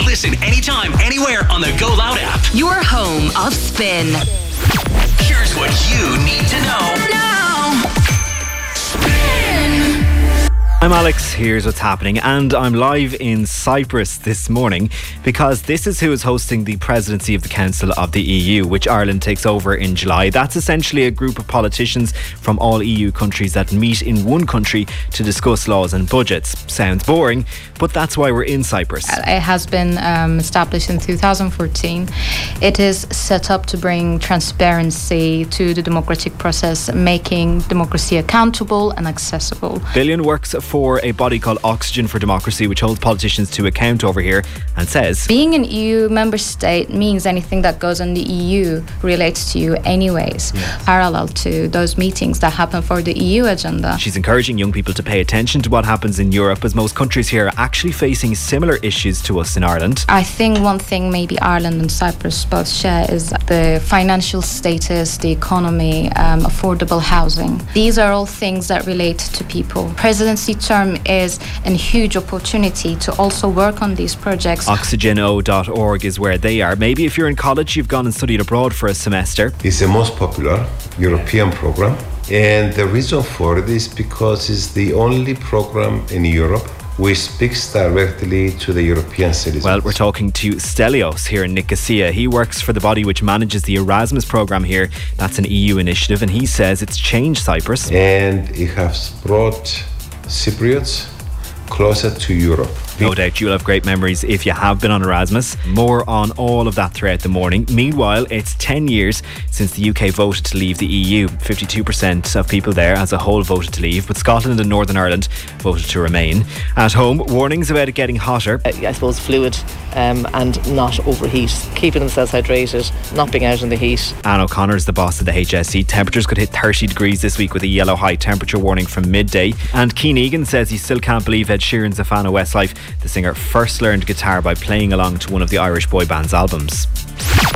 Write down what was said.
Listen anytime, anywhere on the Go Loud app. Your home of Spin. Here's what you need to know now. Spin. I'm Alex, here's what's happening, and I'm live in Cyprus this morning because this is who is hosting the presidency of the Council of the EU, which Ireland takes over in July. That's essentially a group of politicians from all EU countries that meet in one country to discuss laws and budgets. Sounds boring, but that's why we're in Cyprus. It has been established in 2014. It is set up to bring transparency to the democratic process, making democracy accountable and accessible. Billion works for a body called Oxygen for Democracy, which holds politicians to account over here, and says being an EU member state means anything that goes on the EU relates to you anyways, parallel to those meetings that happen for the EU agenda. She's encouraging young people to pay attention to what happens in Europe, as most countries here are actually facing similar issues to us in Ireland. I think one thing maybe Ireland and Cyprus both share is the financial status, the economy, affordable housing. These are all things that relate to people. Presidency term is a huge opportunity to also work on these projects. Oxygeno.org is where they are. Maybe if you're in college, you've gone and studied abroad for a semester. It's the most popular European program, and the reason for it is because it's the only program in Europe which speaks directly to the European citizens. Well, we're talking to Stelios here in Nicosia. He works for the body which manages the Erasmus program here. That's an EU initiative, and he says it's changed Cyprus. And it has brought Cypriots closer to Europe. No doubt you'll have great memories if you have been on Erasmus. More on all of that throughout the morning. Meanwhile, it's 10 years since the UK voted to leave the EU. 52% of people there as a whole voted to leave, but Scotland and Northern Ireland voted to remain. At home, warnings about it getting hotter. I suppose fluid and not overheat, keeping themselves hydrated, not being out in the heat. Anne O'Connor is the boss of the HSE. Temperatures could hit 30 degrees this week with a yellow high temperature warning from midday. And Keane Egan says he still can't believe Ed Sheeran's a fan of Westlife. The singer first learned guitar by playing along to one of the Irish boy band's albums.